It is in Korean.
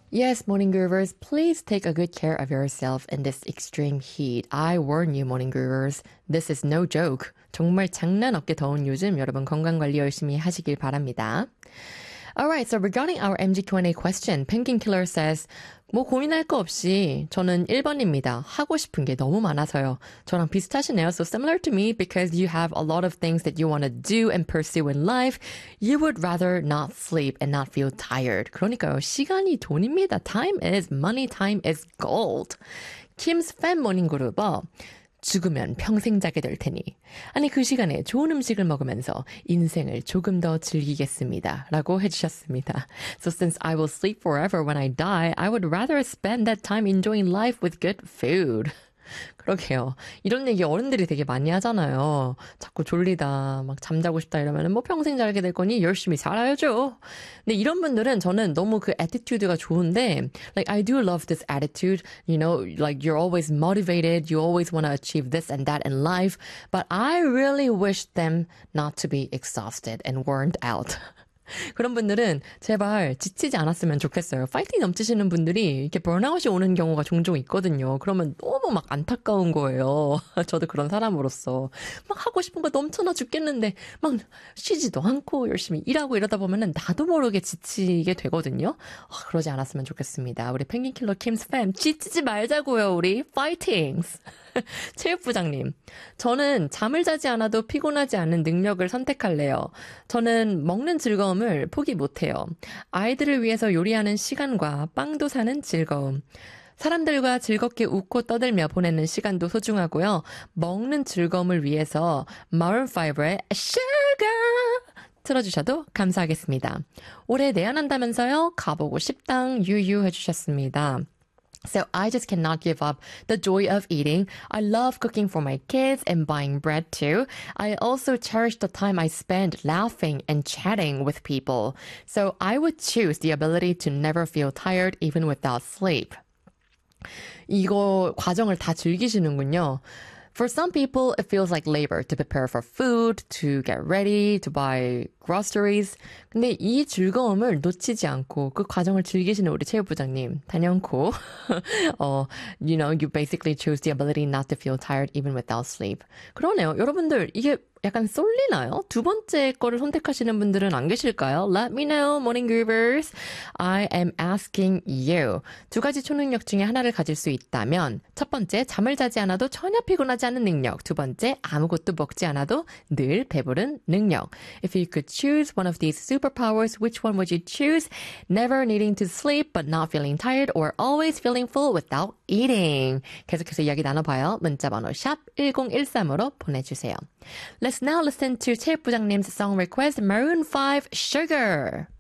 Yes, morning groovers, please take a good care of yourself in this extreme heat. I warn you, morning groovers, this is no joke. 정말 장난 없게 더운 요즘 여러분 건강 관리 열심히 하시길 바랍니다. Alright, so regarding our MG Q&A question, Penguin Killer says, 뭐 고민할 거 없이 저는 1번입니다. 하고 싶은 게 너무 많아서요. 저랑 비슷하시네요. So similar to me because you have a lot of things that you want to do and pursue in life. You would rather not sleep and not feel tired. 그러니까요. 시간이 돈입니다. Time is money. Time is gold. Kim's Fan Morning Group어. 죽으면 평생 자게 될 테니. 아니 그 시간에 좋은 음식을 먹으면서 인생을 조금 더 즐기겠습니다. 라고 해주셨습니다. So since I will sleep forever when I die, I would rather spend that time enjoying life with good food. 그러게요. 이런 얘기 어른들이 되게 많이 하잖아요. 자꾸 졸리다, 막 잠자고 싶다 이러면 뭐 평생 살게 될 거니 열심히 살아야죠. 근데 이런 분들은 저는 너무 그 attitude가 좋은데, like I do love this attitude. You know, like you're always motivated. You always want to achieve this and that in life. But I really wish them not to be exhausted and worn out. 그런 분들은 제발 지치지 않았으면 좋겠어요. 파이팅 넘치시는 분들이 이렇게 번아웃이 오는 경우가 종종 있거든요. 그러면 너무 막 안타까운 거예요. 저도 그런 사람으로서 막 하고 싶은 거 넘쳐나 죽겠는데 막 쉬지도 않고 열심히 일하고 이러다 보면은 나도 모르게 지치게 되거든요. 그러지 않았으면 좋겠습니다. 우리 펭귄킬러 킴스 팸 지치지 말자고요. 우리 파이팅! 체육부장님, 저는 잠을 자지 않아도 피곤하지 않은 능력을 선택할래요. 저는 먹는 즐거움을 포기 못해요. 아이들을 위해서 요리하는 시간과 빵도 사는 즐거움. 사람들과 즐겁게 웃고 떠들며 보내는 시간도 소중하고요. 먹는 즐거움을 위해서 Maroon 5의 Sugar 틀어주셔도 감사하겠습니다. 올해 내한한다면서요? 가보고 싶당 유유 해주셨습니다. So I just cannot give up the joy of eating. I love cooking for my kids and buying bread too. I also cherish the time I spend laughing and chatting with people. So I would choose the ability to never feel tired even without sleep. 이거 과정을 다 즐기시는군요. For some people, it feels like labor to prepare for food, to get ready, to buy groceries. 근데 이 즐거움을 놓치지 않고 그 과정을 즐기시는 우리 체육부장님, 단연코, you know, you basically choose the ability not to feel tired even without sleep. 그러네요. 여러분들, 이게 약간 쏠리나요? 두 번째 거를 선택하시는 분들은 안 계실까요? Let me know, morning groovers. I am asking you. 두 가지 초능력 중에 하나를 가질 수 있다면 첫 번째, 잠을 자지 않아도 전혀 피곤하지 않은 능력. 두 번째, 아무것도 먹지 않아도 늘 배부른 능력. If you could choose one of these superpowers, which one would you choose? Never needing to sleep but not feeling tired or always feeling full without eating. 계속해서 이야기 나눠봐요. 문자번호 샵 1013으로 보내주세요. Let's now listen to 체육부장님's song request, Maroon 5, Sugar.